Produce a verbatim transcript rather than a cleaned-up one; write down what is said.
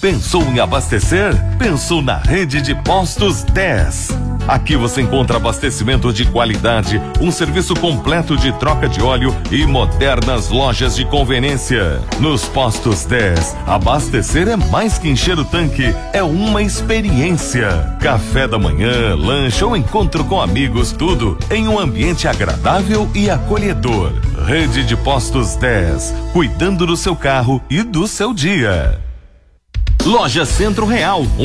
Pensou em abastecer? Pensou na Rede de Postos dez. Aqui você encontra abastecimento de qualidade, um serviço completo de troca de óleo e modernas lojas de conveniência. Nos Postos dez, abastecer é mais que encher o tanque, é uma experiência. Café da manhã, lanche ou encontro com amigos, tudo em um ambiente agradável e acolhedor. Rede de Postos dez, cuidando do seu carro e do seu dia. Loja Centro Real.